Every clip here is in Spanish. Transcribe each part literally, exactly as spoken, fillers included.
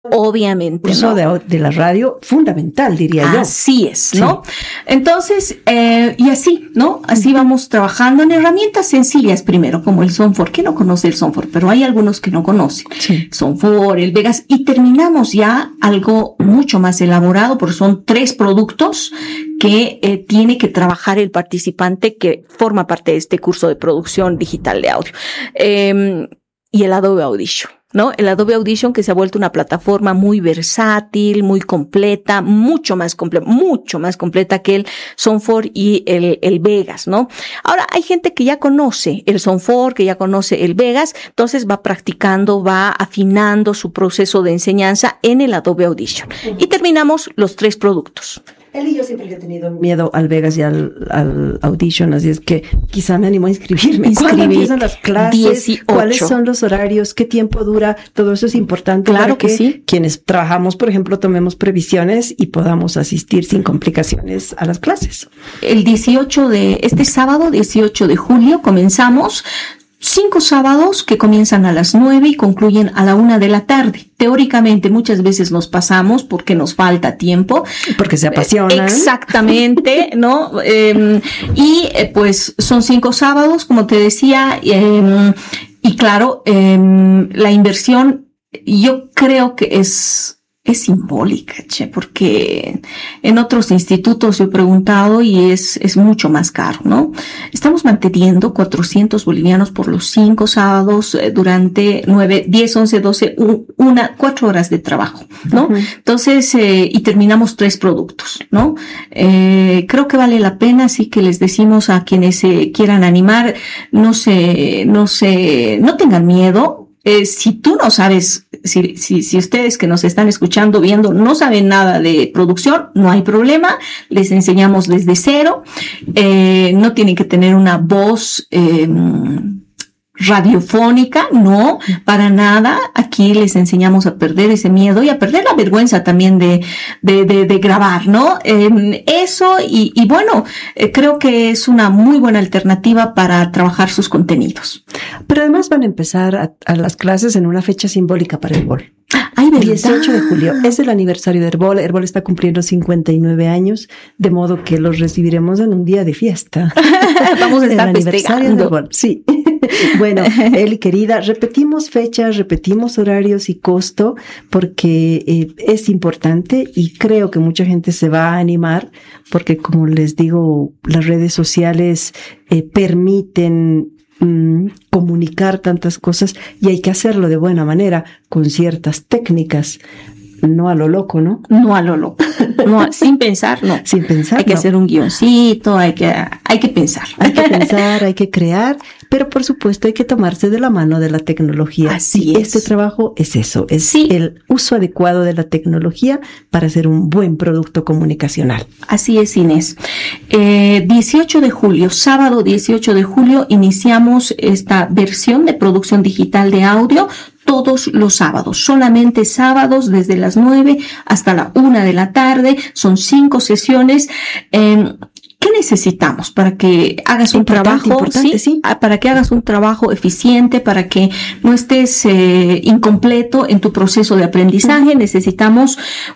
Obviamente, uso ¿no? de, de la radio fundamental, diría yo. Así es, ¿no? Sí. Entonces, eh, y así, ¿no? Así vamos trabajando en herramientas sencillas primero, como el Sonfor. ¿Quién no conoce el Sonfor? Pero hay algunos que no conocen. Sí. Sonfor, el Vegas, y terminamos ya algo mucho más elaborado, porque son tres productos que eh, tiene que trabajar el participante que forma parte de este curso de producción digital de audio. Eh, y el Adobe Audition, ¿no? El Adobe Audition, que se ha vuelto una plataforma muy versátil, muy completa, mucho más completa, mucho más completa que el Sonfor y el, el Vegas, ¿no? Ahora, hay gente que ya conoce el Sonfor, que ya conoce el Vegas, entonces va practicando, va afinando su proceso de enseñanza en el Adobe Audition. Y terminamos los tres productos. Él y yo siempre he tenido miedo al Vegas y al, al Audition, así es que quizá me animo a inscribirme. Inscribir. ¿Cuándo empiezan las clases? dieciocho. ¿Cuáles son los horarios? ¿Qué tiempo dura? Todo eso es importante. Claro para que, que sí. Quienes trabajamos, por ejemplo, tomemos previsiones y podamos asistir sin complicaciones a las clases. El dieciocho de, este sábado, dieciocho de julio, comenzamos. Cinco sábados que comienzan a las nueve y concluyen a la una de la tarde. Teóricamente muchas veces nos pasamos porque nos falta tiempo. Porque se apasionan. Exactamente, ¿no? Eh, y eh, pues son cinco sábados, como te decía, eh, y claro, eh, la inversión yo creo que es... es simbólica, che, porque en otros institutos yo he preguntado y es, es mucho más caro, ¿no? Estamos manteniendo cuatrocientos bolivianos por los cinco sábados eh, durante nueve, diez, once, doce, una, cuatro horas de trabajo, ¿no? Uh-huh. Entonces, eh, y terminamos tres productos, ¿no? Eh, creo que vale la pena, así que les decimos a quienes se eh, quieran animar, no se, no se, no tengan miedo. Eh, si tú no sabes, si, si, si ustedes que nos están escuchando, viendo, no saben nada de producción, no hay problema, les enseñamos desde cero, eh, no tienen que tener una voz, eh, radiofónica, no, para nada. Aquí les enseñamos a perder ese miedo y a perder la vergüenza también de, de, de, de grabar, ¿no? Eh, eso y, y bueno, eh, creo que es una muy buena alternativa para trabajar sus contenidos. Pero además van a empezar a, a las clases en una fecha simbólica para Herbol. Ay, ¿verdad? dieciocho de julio, es el aniversario de Herbol. Herbol está cumpliendo cincuenta y nueve años, de modo que los recibiremos en un día de fiesta. Vamos a estar el aniversario festejando. de Herbol, sí. Bueno, Eli querida, repetimos fechas, repetimos horarios y costo, porque eh, es importante y creo que mucha gente se va a animar, porque como les digo, las redes sociales eh, permiten comunicar tantas cosas y hay que hacerlo de buena manera, con ciertas técnicas, no a lo loco, ¿no? No a lo loco, no, sin pensar, no. Sin pensar, Hay que no. hacer un guioncito, hay que, hay que pensar. Hay que pensar, hay que crear, pero por supuesto hay que tomarse de la mano de la tecnología. Así y es. Este trabajo es eso, es sí. el uso adecuado de la tecnología para hacer un buen producto comunicacional. Así es, Inés. Eh, dieciocho de julio, sábado dieciocho de julio, iniciamos esta versión de producción digital de audio todos los sábados, solamente sábados desde las nueve hasta la una de la tarde, son cinco sesiones. Eh, ¿Qué necesitamos para que hagas un Importante, trabajo, importante, ¿sí? sí. Para que hagas un trabajo eficiente, para que no estés eh, incompleto en tu proceso de aprendizaje? Necesitamos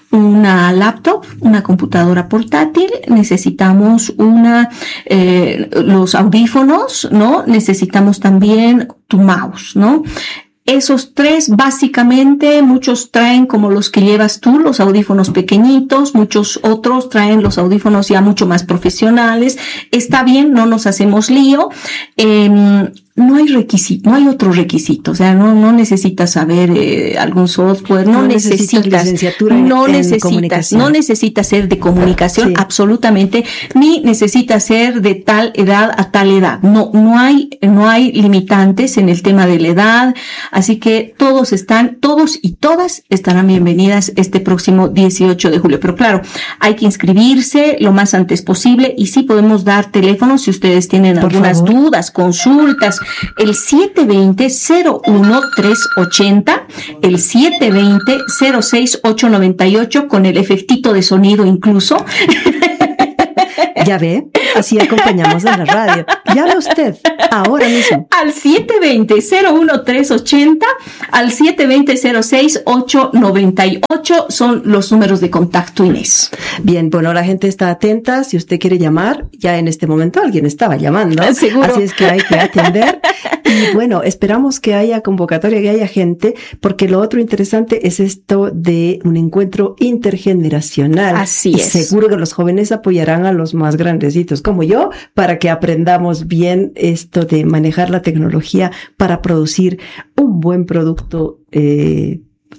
una laptop, una computadora portátil, necesitamos una eh, los audífonos, ¿no? Necesitamos también tu mouse, ¿no? Esos tres, básicamente, muchos traen como los que llevas tú, los audífonos pequeñitos, muchos otros traen los audífonos ya mucho más profesionales. Está bien, no nos hacemos lío. Eh, no hay requisito, no hay otro requisito, o sea, no, no necesitas saber eh, algún software, no, no necesitas, necesitas licenciatura en, no en necesitas, comunicación. no necesitas ser de comunicación, sí. absolutamente, ni necesitas ser de tal edad a tal edad. No, no hay, no hay limitantes en el tema de la edad, así que todos están, todos y todas estarán bienvenidas este próximo dieciocho de julio. Pero claro, hay que inscribirse lo más antes posible y sí podemos dar teléfonos si ustedes tienen Por algunas favor. dudas, consultas. El siete dos cero, cero uno tres ocho cero, el siete dos cero, cero seis ocho nueve ocho, con el efectito de sonido incluso. Ya ve, Así acompañamos en la radio. Llame usted ahora mismo. Al siete dos cero, cero uno tres ocho cero, al siete dos cero, cero seis ocho nueve ocho son los números de contacto, Inés. Bien, bueno, la gente está atenta. Si usted quiere llamar, ya en este momento alguien estaba llamando. Seguro. Así es que hay que atender. Y bueno, esperamos que haya convocatoria, que haya gente, porque lo otro interesante es esto de un encuentro intergeneracional. Así y es. Seguro que los jóvenes apoyarán a los más grandecitos como yo para que aprendamos bien esto de manejar la tecnología para producir un buen producto eh,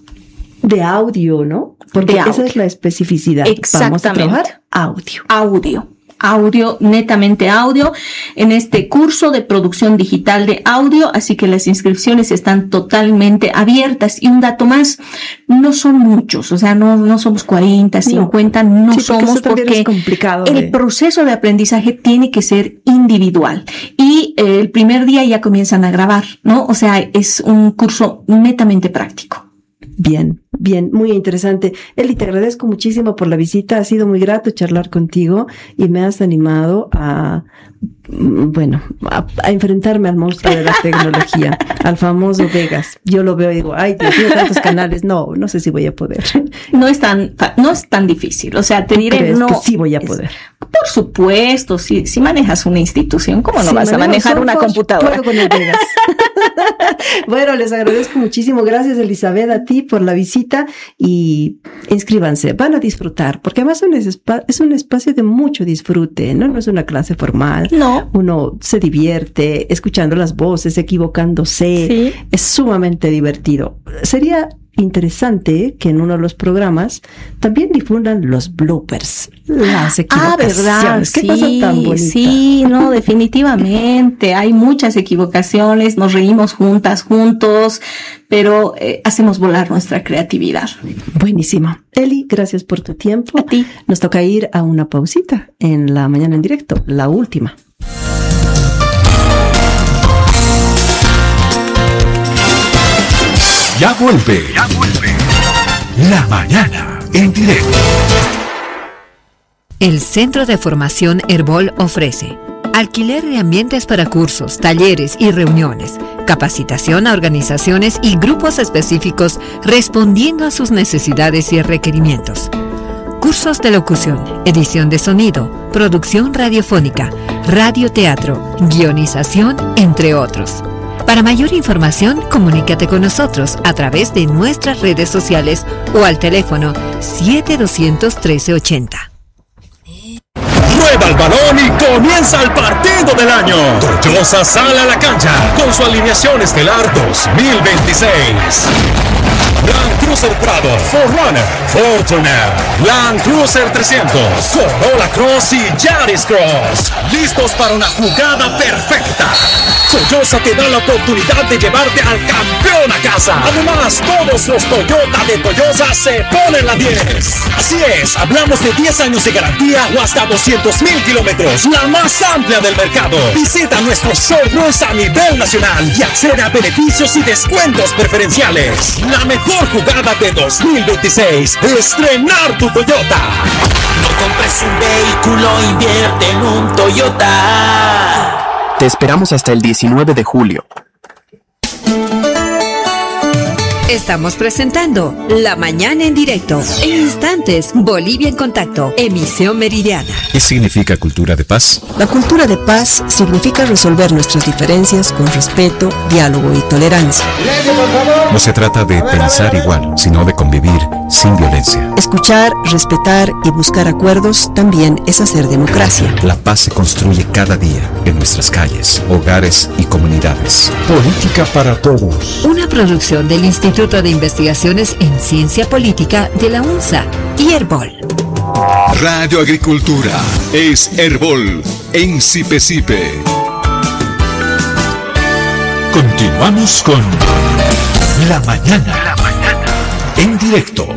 de audio, ¿no? Porque De esa audio. es la especificidad. Exactamente. Vamos a trabajar audio. Audio. Audio, netamente audio, en este curso de producción digital de audio, así que las inscripciones están totalmente abiertas. Y un dato más, no son muchos, o sea, no, no somos cuarenta, cincuenta, no, no sí, porque somos eso también porque es complicado el de... proceso de aprendizaje tiene que ser individual. Y eh, el primer día ya comienzan a grabar, ¿no? O sea, es un curso netamente práctico. Bien, bien, muy interesante. Eli, te agradezco muchísimo por la visita. Ha sido muy grato charlar contigo y me has animado a, bueno, a, a enfrentarme al monstruo de la tecnología, al famoso Vegas. Yo lo veo y digo, ay, Dios mío, tantos canales. No, no sé si voy a poder. No es tan, no es tan difícil. O sea, te diré, ¿Crees no. que sí voy a poder? Es, por supuesto, si, si manejas una institución, ¿cómo no Si vas a manejo manejar una software, computadora? puedo con el Vegas. Bueno, les agradezco muchísimo. Gracias, Elizabeth, a ti por la visita y inscríbanse. Van a disfrutar, porque además es, es un espacio de mucho disfrute, ¿no? No es una clase formal. No. Uno se divierte escuchando las voces, equivocándose. Sí. Es sumamente divertido. Sería interesante que en uno de los programas también difundan los bloopers, las equivocaciones. Ah, ¿verdad? ¿Qué sí, cosa tan bonita? Sí, no, definitivamente. Hay muchas equivocaciones, nos reímos juntas, juntos, pero eh, hacemos volar nuestra creatividad. Buenísimo. Eli, gracias por tu tiempo. A ti. Nos toca ir a una pausita en la mañana en directo, la última. Ya vuelve. Ya vuelve. La mañana en directo. El Centro de Formación Herbol ofrece alquiler de ambientes para cursos, talleres y reuniones, capacitación a organizaciones y grupos específicos respondiendo a sus necesidades y requerimientos. Cursos de locución, edición de sonido, producción radiofónica, radioteatro, guionización, entre otros. Para mayor información, comunícate con nosotros a través de nuestras redes sociales o al teléfono siete dos cero cero, uno tres ocho cero. Rueda el balón y comienza el partido del año. Toyosa sale a la cancha con su alineación estelar dos mil veintiséis. Land Cruiser Prado, cuatro runner, Fortuner, Land Cruiser trescientos, Corolla Cross y Yaris Cross. Listos para una jugada perfecta. Toyosa te da la oportunidad de llevarte al campeón a casa. Además, todos los Toyota de Toyosa se ponen la diez. Así es, hablamos de diez años de garantía o hasta doscientos mil kilómetros, la más amplia del mercado. Visita nuestros showrooms a nivel nacional y accede a beneficios y descuentos preferenciales. La mejor jugada de dos mil veintiséis, estrenar tu Toyota. No compres un vehículo, invierte en un Toyota. Te esperamos hasta el diecinueve de julio. Estamos presentando La Mañana en Directo. En instantes, Bolivia en Contacto, emisión meridiana. ¿Qué significa cultura de paz? La cultura de paz significa resolver nuestras diferencias con respeto, diálogo y tolerancia. No se trata de pensar igual, sino de convivir sin violencia. Escuchar, respetar y buscar acuerdos también es hacer democracia. La paz se construye cada día en nuestras calles, hogares y comunidades. Política para todos. Una producción del Instituto de Investigaciones en Ciencia Política de la UNSA y Herbol. Radio Agricultura es Herbol en Sipe Sipe. Continuamos con La Mañana. La mañana. En directo.